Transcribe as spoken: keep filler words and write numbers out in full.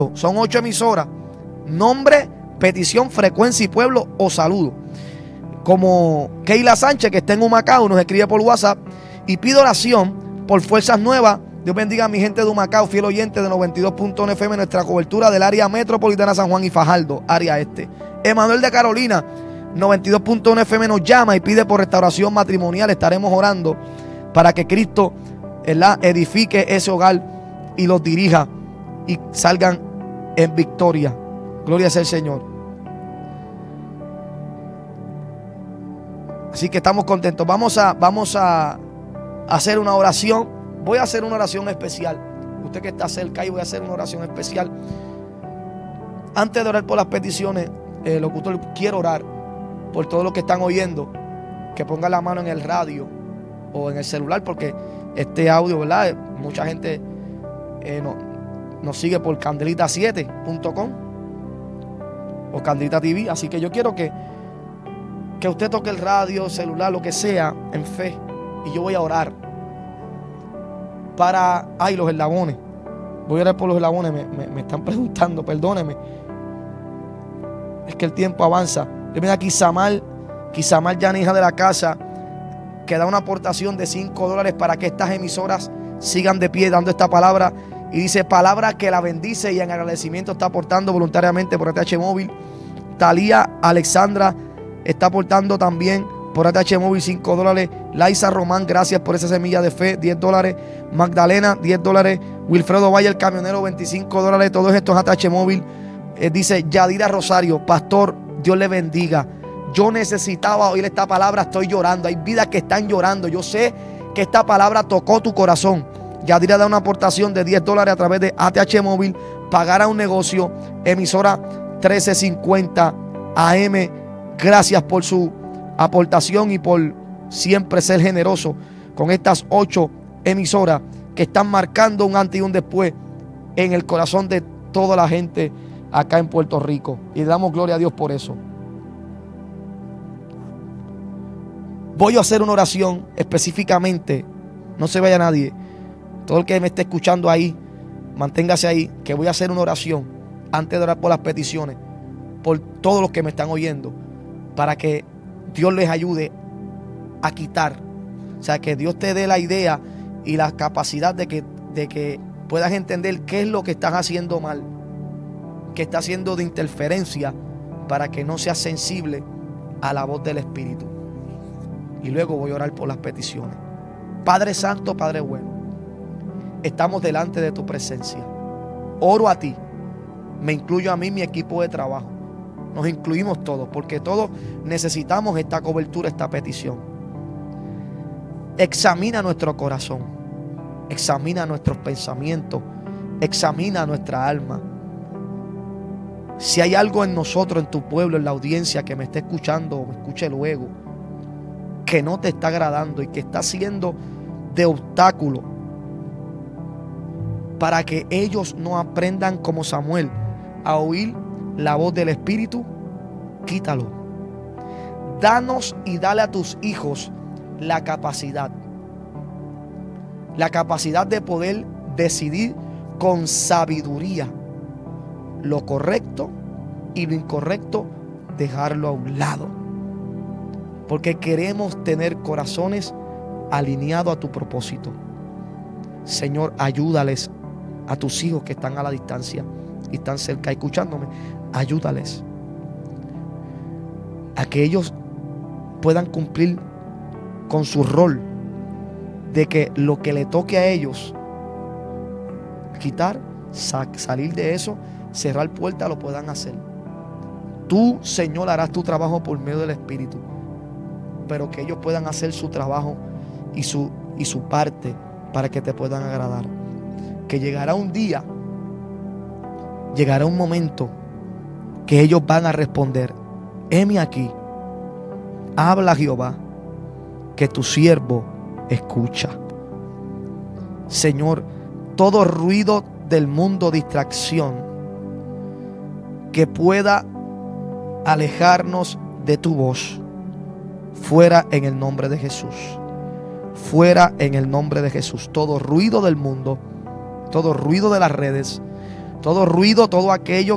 Son ocho emisoras. Nombre, petición, frecuencia y pueblo o saludo. Como Keila Sánchez, que está en Humacao, nos escribe por WhatsApp y pide oración por Fuerzas Nuevas. Dios bendiga a mi gente de Humacao, fiel oyente de noventa y dos punto uno F M, nuestra cobertura del área metropolitana San Juan y Fajardo, área este. Emanuel de Carolina, noventa y dos punto uno F M, nos llama y pide por restauración matrimonial. Estaremos orando para que Cristo, ¿verdad?, edifique ese hogar y los dirija y salgan en victoria. Gloria sea el Señor. Así que estamos contentos. Vamos a, vamos a hacer una oración. Voy a hacer una oración especial. Usted que está cerca, y voy a hacer una oración especial. Antes de orar por las peticiones, eh, locutor, quiero orar por todos los que están oyendo. Que pongan la mano en el radio o en el celular, porque este audio, ¿verdad?, mucha gente eh, no, nos sigue por candelita siete punto com o Candelita T V. Así que yo quiero que, que usted toque el radio, celular, lo que sea, en fe. Y yo voy a orar para... Ay, los eslabones. Voy a orar por los eslabones. Me, me, me están preguntando, perdóneme. Es que el tiempo avanza. Yo mira aquí Samar, Quisamar Yanija de la casa, que da una aportación de cinco dólares para que estas emisoras sigan de pie dando esta palabra. Y dice, palabra que la bendice, y en agradecimiento está aportando voluntariamente por A T H Móvil. Talía Alexandra está aportando también por A T H Móvil cinco dólares. Laisa Román, gracias por esa semilla de fe, diez dólares. Magdalena, diez dólares. Wilfredo Valle, el camionero, veinticinco dólares. Todos estos A T H Móvil. Eh, dice Yadira Rosario, pastor, Dios le bendiga. Yo necesitaba oír esta palabra, estoy llorando. Hay vidas que están llorando. Yo sé que esta palabra tocó tu corazón. Yadira da una aportación de diez dólares a través de A T H Móvil. Pagar a un negocio, emisora trece cincuenta A M. Gracias por su aportación y por siempre ser generoso con estas ocho emisoras que están marcando un antes y un después en el corazón de toda la gente acá en Puerto Rico. Y le damos gloria a Dios por eso. Voy a hacer una oración específicamente. No se vaya nadie. Todo el que me esté escuchando ahí, manténgase ahí, que voy a hacer una oración antes de orar por las peticiones, por todos los que me están oyendo, para que Dios les ayude a quitar. O sea, que Dios te dé la idea y la capacidad de que, de que puedas entender qué es lo que estás haciendo mal, qué está haciendo de interferencia, para que no seas sensible a la voz del Espíritu. Y luego voy a orar por las peticiones. Padre Santo, Padre bueno, estamos delante de tu presencia. Oro a ti. Me incluyo a mí, mi equipo de trabajo. Nos incluimos todos, porque todos necesitamos esta cobertura, esta petición. Examina nuestro corazón. Examina nuestros pensamientos. Examina nuestra alma. Si hay algo en nosotros, en tu pueblo, en la audiencia que me esté escuchando o me escuche luego, que no te está agradando y que está siendo de obstáculo para que ellos no aprendan como Samuel a oír la voz del Espíritu, quítalo. Danos y dale a tus hijos la capacidad, la capacidad de poder decidir con sabiduría lo correcto y lo incorrecto, dejarlo a un lado, porque queremos tener corazones alineados a tu propósito. Señor, ayúdales a tus hijos que están a la distancia y están cerca escuchándome. Ayúdales a que ellos puedan cumplir con su rol de que lo que le toque a ellos quitar, salir de eso, cerrar puertas, lo puedan hacer. Tú, Señor, harás tu trabajo por medio del Espíritu, pero que ellos puedan hacer su trabajo y su, y su parte para que te puedan agradar. Que llegará un día, llegará un momento que ellos van a responder: heme aquí, habla Jehová, que tu siervo escucha. Señor, todo ruido del mundo, distracción que pueda alejarnos de tu voz, fuera en el nombre de Jesús. Fuera en el nombre de Jesús. Todo ruido del mundo, todo ruido de las redes, todo ruido, todo aquello